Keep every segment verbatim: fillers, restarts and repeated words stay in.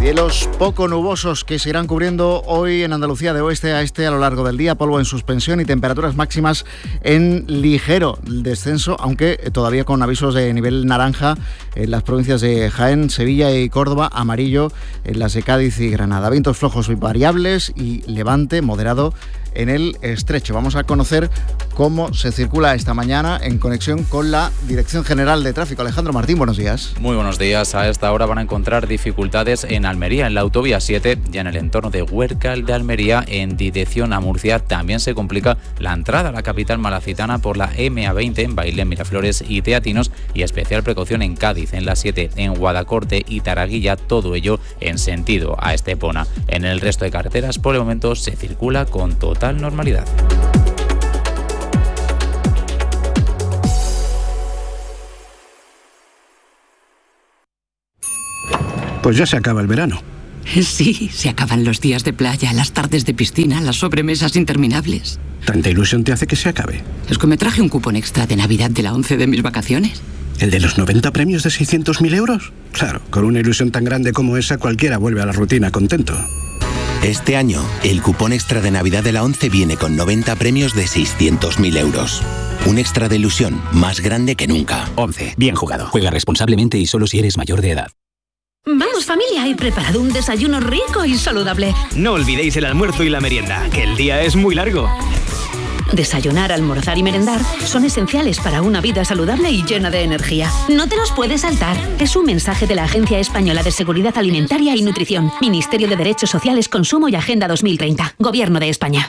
Cielos poco nubosos que se irán cubriendo hoy en Andalucía de oeste a este a lo largo del día, polvo en suspensión y temperaturas máximas en ligero descenso, aunque todavía con avisos de nivel naranja en las provincias de Jaén, Sevilla y Córdoba, amarillo en las de Cádiz y Granada. Vientos flojos y variables y levante moderado en el estrecho. Vamos a conocer cómo se circula esta mañana en conexión con la Dirección General de Tráfico. Alejandro Martín, buenos días. Muy buenos días. A esta hora van a encontrar dificultades en Almería, en la autovía siete, ya en el entorno de Huércal de Almería, en dirección a Murcia. También se complica la entrada a la capital malacitana por la eme a veinte en Bailén, Miraflores y Teatinos, y especial precaución en Cádiz, en la siete, en Guadacorte y Taraguilla, todo ello en sentido a Estepona. En el resto de carreteras, por el momento, se circula con total normalidad. Pues ya se acaba el verano. Sí, se acaban los días de playa, las tardes de piscina, las sobremesas interminables. ¿Tanta ilusión te hace que se acabe? Es que me traje un cupón extra de Navidad de la once de mis vacaciones. ¿El de los noventa premios de seiscientos mil euros? Claro, con una ilusión tan grande como esa, cualquiera vuelve a la rutina contento. Este año, el cupón extra de Navidad de la once viene con noventa premios de seiscientos mil euros. Un extra de ilusión más grande que nunca. once. Bien jugado. Juega responsablemente y solo si eres mayor de edad. Vamos familia, he preparado un desayuno rico y saludable. No olvidéis el almuerzo y la merienda, que el día es muy largo. Desayunar, almorzar y merendar son esenciales para una vida saludable y llena de energía. No te los puedes saltar. Es un mensaje de la Agencia Española de Seguridad Alimentaria y Nutrición, Ministerio de Derechos Sociales, Consumo y Agenda dos mil treinta, Gobierno de España.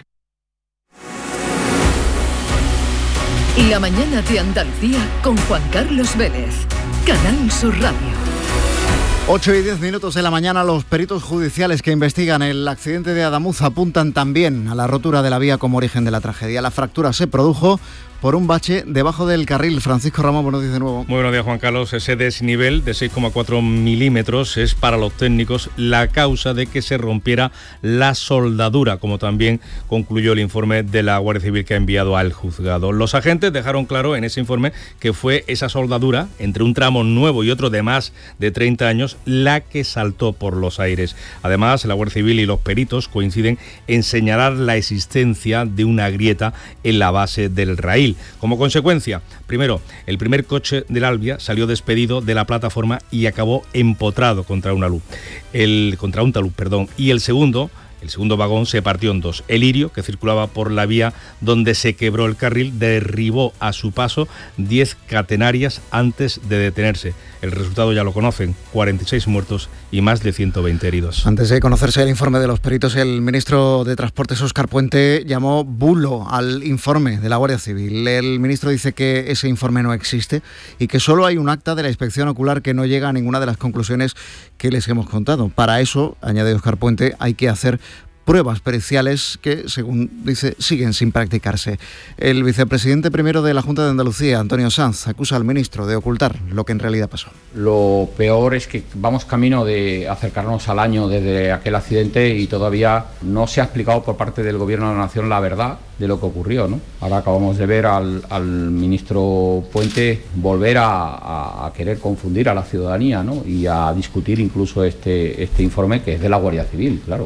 La mañana de Andalucía con Juan Carlos Vélez, Canal Sur Radio. ocho y diez minutos de la mañana, los peritos judiciales que investigan el accidente de Adamuz apuntan también a la rotura de la vía como origen de la tragedia. La fractura se produjo por un bache debajo del carril. Francisco Ramón, buenos días de nuevo. Muy buenos días, Juan Carlos. Ese desnivel de seis coma cuatro milímetros es para los técnicos la causa de que se rompiera la soldadura, como también concluyó el informe de la Guardia Civil que ha enviado al juzgado. Los agentes dejaron claro en ese informe que fue esa soldadura, entre un tramo nuevo y otro de más de treinta años, la que saltó por los aires. Además, la Guardia Civil y los peritos coinciden en señalar la existencia de una grieta en la base del raíl. Como consecuencia, primero, el primer coche del Albia salió despedido de la plataforma y acabó empotrado contra una luz, el, contra un talud, perdón, y el segundo, el segundo vagón se partió en dos. El Lirio, que circulaba por la vía donde se quebró el carril, derribó a su paso diez catenarias antes de detenerse. El resultado ya lo conocen, cuarenta y seis muertos y más de ciento veinte heridos. Antes de conocerse el informe de los peritos, el ministro de Transportes, Óscar Puente, llamó bulo al informe de la Guardia Civil. El ministro dice que ese informe no existe y que solo hay un acta de la inspección ocular que no llega a ninguna de las conclusiones que les hemos contado. Para eso, añade Óscar Puente, hay que hacer pruebas periciales que, según dice, siguen sin practicarse. El vicepresidente primero de la Junta de Andalucía, Antonio Sanz, acusa al ministro de ocultar lo que en realidad pasó. Lo peor es que vamos camino de acercarnos al año desde aquel accidente y todavía no se ha explicado por parte del Gobierno de la Nación la verdad de lo que ocurrió, ¿no? Ahora acabamos de ver al, al ministro Puente volver a, a, a querer confundir a la ciudadanía, ¿no? Y a discutir incluso este, este informe que es de la Guardia Civil, claro.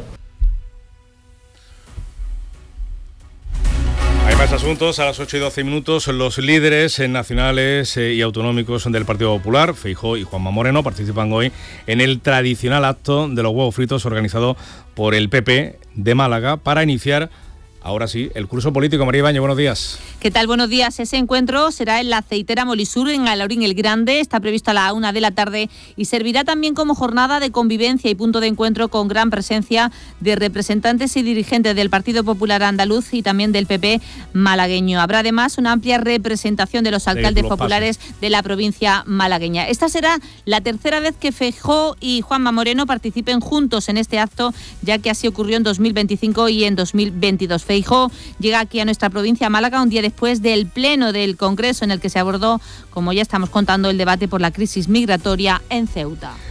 Más asuntos, a las ocho y doce minutos, los líderes nacionales y autonómicos del Partido Popular, Feijóo y Juanma Moreno, participan hoy en el tradicional acto de los huevos fritos organizado por el P P de Málaga para iniciar, ahora sí, el curso político. María Ibañez, buenos días. ¿Qué tal? Buenos días. Ese encuentro será en la aceitera Molisur, en Alaurín el Grande. Está previsto a la una de la tarde y servirá también como jornada de convivencia y punto de encuentro con gran presencia de representantes y dirigentes del Partido Popular Andaluz y también del P P malagueño. Habrá además una amplia representación de los alcaldes de populares pasos. de la provincia malagueña. Esta será la tercera vez que Feijóo y Juanma Moreno participen juntos en este acto, ya que así ocurrió en dos mil veinticinco y en dos mil veintidós. Feijóo llega aquí a nuestra provincia, Málaga, un día después del pleno del Congreso en el que se abordó, como ya estamos contando, el debate por la crisis migratoria en Ceuta.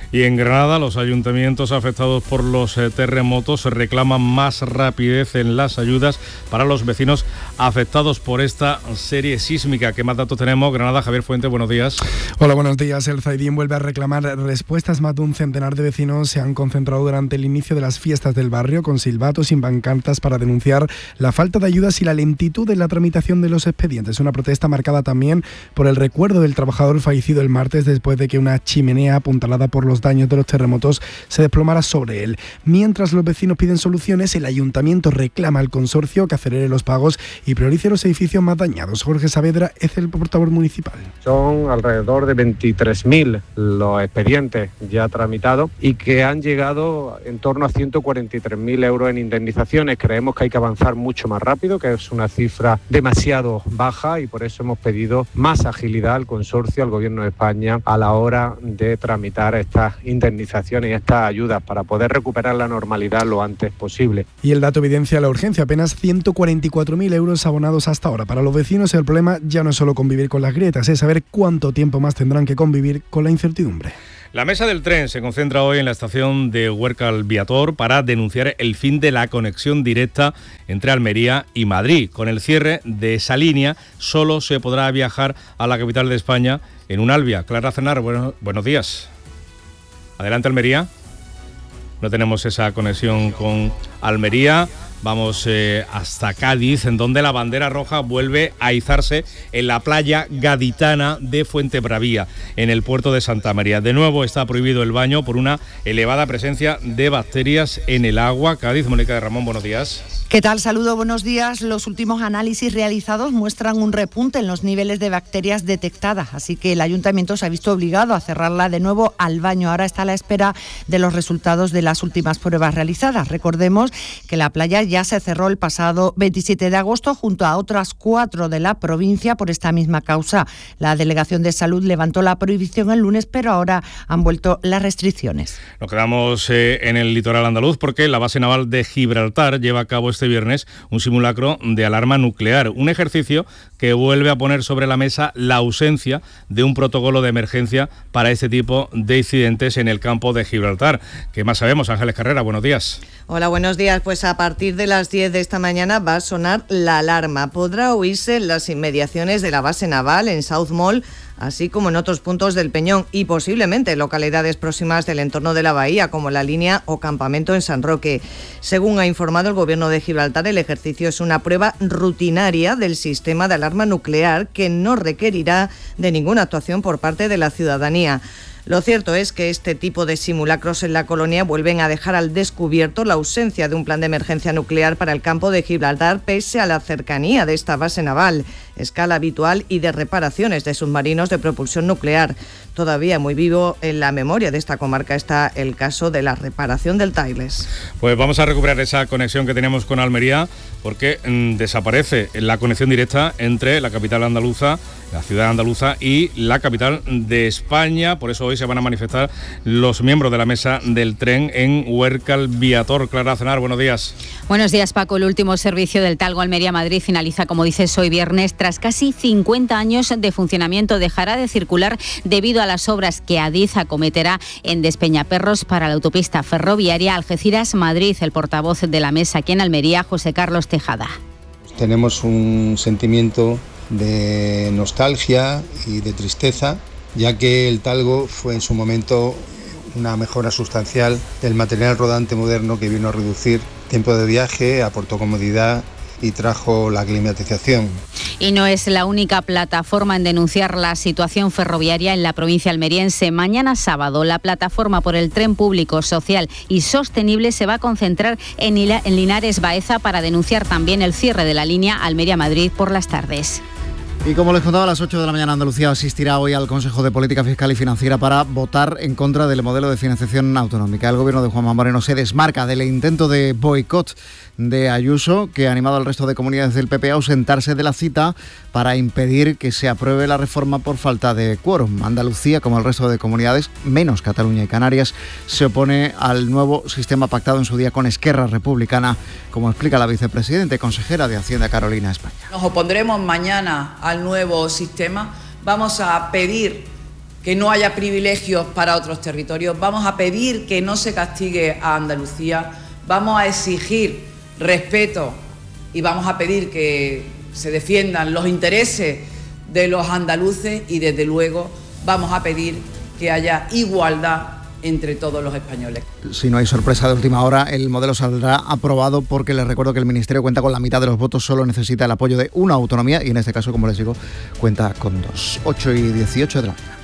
Y en Granada, los ayuntamientos afectados por los eh, terremotos reclaman más rapidez en las ayudas para los vecinos afectados por esta serie sísmica. ¿Qué más datos tenemos? Granada, Javier Fuente, buenos días. Hola, buenos días. El Zaidín vuelve a reclamar respuestas. Más de un centenar de vecinos se han concentrado durante el inicio de las fiestas del barrio con silbatos y pancartas para denunciar la falta de ayudas y la lentitud en la tramitación de los expedientes. Una protesta marcada también por el recuerdo del trabajador fallecido el martes después de que una chimenea apuntalada por los daños de los terremotos se desplomara sobre él. Mientras los vecinos piden soluciones, el ayuntamiento reclama al consorcio que acelere los pagos y priorice los edificios más dañados. Jorge Saavedra es el portavoz municipal. Son alrededor de veintitrés mil los expedientes ya tramitados y que han llegado en torno a ciento cuarenta y tres mil euros en indemnizaciones. Creemos que hay que avanzar mucho más rápido, que es una cifra demasiado baja, y por eso hemos pedido más agilidad al consorcio, al Gobierno de España, a la hora de tramitar estas indemnizaciones y estas ayudas para poder recuperar la normalidad lo antes posible. Y el dato evidencia la urgencia, apenas ciento cuarenta y cuatro mil euros abonados hasta ahora. Para los vecinos el problema ya no es solo convivir con las grietas, es saber cuánto tiempo más tendrán que convivir con la incertidumbre. La mesa del tren se concentra hoy en la estación de Huércal Viator para denunciar el fin de la conexión directa entre Almería y Madrid. Con el cierre de esa línea solo se podrá viajar a la capital de España en un Alvia. Clara Cenar, bueno, buenos días. Adelante, Almería. No tenemos esa conexión con Almería. Vamos eh, hasta Cádiz, en donde la bandera roja vuelve a izarse en la playa gaditana de Fuentebravía, en el puerto de Santa María. De nuevo está prohibido el baño por una elevada presencia de bacterias en el agua. Cádiz, Mónica de Ramón, buenos días. ¿Qué tal? Saludo, buenos días. Los últimos análisis realizados muestran un repunte en los niveles de bacterias detectadas, así que el ayuntamiento se ha visto obligado a cerrarla de nuevo al baño. Ahora está a la espera de los resultados de las últimas pruebas realizadas. Recordemos que la playa ya se cerró el pasado veintisiete de agosto junto a otras cuatro de la provincia por esta misma causa. La Delegación de Salud levantó la prohibición el lunes, pero ahora han vuelto las restricciones. Nos quedamos eh, en el litoral andaluz porque la base naval de Gibraltar lleva a cabo este viernes un simulacro de alarma nuclear, un ejercicio que vuelve a poner sobre la mesa la ausencia de un protocolo de emergencia para este tipo de incidentes en el campo de Gibraltar. ¿Qué más sabemos? Ángeles Carrera, buenos días. Hola, buenos días. Pues a partir de las diez de esta mañana va a sonar la alarma. Podrá oírse en las inmediaciones de la base naval en South Mall, así como en otros puntos del Peñón y posiblemente en localidades próximas del entorno de la bahía, como La Línea o Campamento en San Roque. Según ha informado el Gobierno de Gibraltar, el ejercicio es una prueba rutinaria del sistema de alarma nuclear que no requerirá de ninguna actuación por parte de la ciudadanía. Lo cierto es que este tipo de simulacros en la colonia vuelven a dejar al descubierto la ausencia de un plan de emergencia nuclear para el campo de Gibraltar, pese a la cercanía de esta base naval, escala habitual y de reparaciones de submarinos de propulsión nuclear. Todavía muy vivo en la memoria de esta comarca está el caso de la reparación del Tailes. Pues vamos a recuperar esa conexión que teníamos con Almería, porque mmm, desaparece la conexión directa entre la capital andaluza, la ciudad andaluza y la capital de España. Por eso hoy se van a manifestar los miembros de la mesa del tren en Huércal Viator. Clara Cenar, buenos días. Buenos días, Paco. El último servicio del Talgo Almería-Madrid finaliza, como dices, hoy viernes. Tras casi cincuenta años de funcionamiento, dejará de circular debido a las obras que Adif acometerá en Despeñaperros para la autopista ferroviaria Algeciras-Madrid. El portavoz de la mesa aquí en Almería, José Carlos Tejada. Tenemos un sentimiento de nostalgia y de tristeza, ya que el Talgo fue en su momento una mejora sustancial del material rodante moderno que vino a reducir tiempo de viaje, aportó comodidad y trajo la climatización. Y no es la única plataforma en denunciar la situación ferroviaria en la provincia almeriense. Mañana sábado, la plataforma por el tren público, social y sostenible se va a concentrar en Linares Baeza para denunciar también el cierre de la línea Almería-Madrid por las tardes. Y como les contaba, a las ocho de la mañana Andalucía asistirá hoy al Consejo de Política Fiscal y Financiera para votar en contra del modelo de financiación autonómica. El gobierno de Juanma Moreno se desmarca del intento de boicot de Ayuso, que ha animado al resto de comunidades del P P a ausentarse de la cita para impedir que se apruebe la reforma por falta de quórum. Andalucía, como el resto de comunidades, menos Cataluña y Canarias, se opone al nuevo sistema pactado en su día con Esquerra Republicana, como explica la vicepresidenta y consejera de Hacienda, Carolina España. Nos opondremos mañana al nuevo sistema. Vamos a pedir que no haya privilegios para otros territorios, vamos a pedir que no se castigue a Andalucía, vamos a exigir respeto y vamos a pedir que se defiendan los intereses de los andaluces y desde luego vamos a pedir que haya igualdad entre todos los españoles. Si no hay sorpresa de última hora, el modelo saldrá aprobado porque les recuerdo que el Ministerio cuenta con la mitad de los votos, solo necesita el apoyo de una autonomía y en este caso, como les digo, cuenta con dos. ocho y dieciocho de la mañana.